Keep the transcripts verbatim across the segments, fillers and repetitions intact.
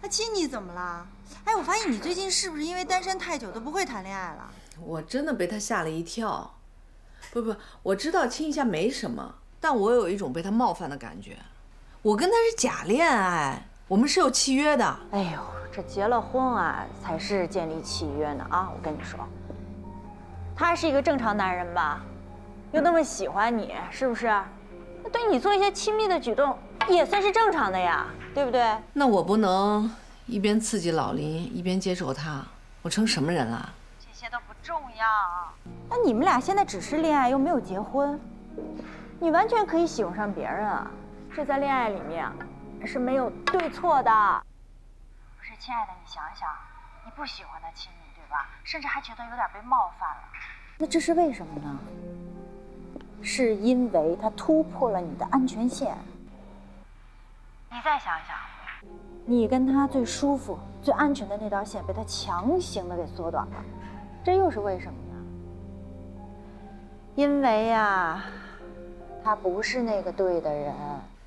亲，你怎么了？哎，我发现你最近是不是因为单身太久都不会谈恋爱了？ 我真的被他吓了一跳。不不，我知道亲一下没什么，但我有一种被他冒犯的感觉。我跟他是假恋爱，我们是有契约的。 哎呦，这结了婚啊，才是建立契约呢啊！我跟你说，他是一个正常男人吧，又那么喜欢你，是不是？那对你做一些亲密的举动，也算是正常的呀，对不对？ 那我不能一边刺激老林，一边接受他，我成什么人了？ 这些都不重要。那你们俩现在只是恋爱，又没有结婚，你完全可以喜欢上别人啊。这在恋爱里面是没有对错的。不是，亲爱的，你想想，你不喜欢他亲你，对吧？甚至还觉得有点被冒犯了。那这是为什么呢？是因为他突破了你的安全线。你再想想，你跟他最舒服、最安全的那条线被他强行的给缩短了，这又是为什么呢？因为呀，他不是那个对的人。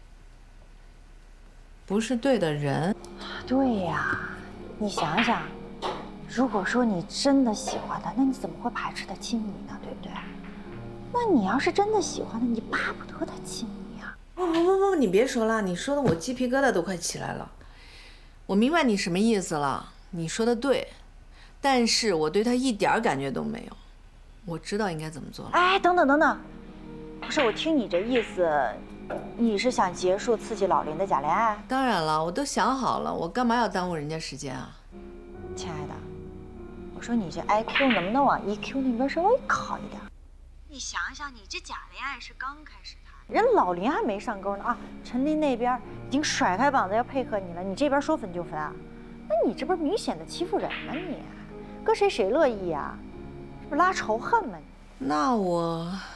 不是对的人？ 对呀，你想想，如果说你真的喜欢他，那你怎么会排斥他亲你呢？对不对？那你要是真的喜欢他，你巴不得他亲你啊！ 不不不不，你别说了，你说的我鸡皮疙瘩都快起来了。我明白你什么意思了，你说的对，但是我对他一点感觉都没有。我知道应该怎么做了。 哎，等等等等，不是，我听你这意思，你是想结束刺激老林的假恋爱？ 当然了，我都想好了，我干嘛要耽误人家时间啊？ 亲爱的，我说你这 I Q 能不能往 E Q 那边稍微靠一点？你想想，你这假恋爱是刚开始谈，人老林还没上钩呢啊！陈林那边已经甩开膀子要配合你了，你这边说分就分啊？那你这不是明显的欺负人吗你？搁谁谁乐意呀？这不拉仇恨吗你？ 那我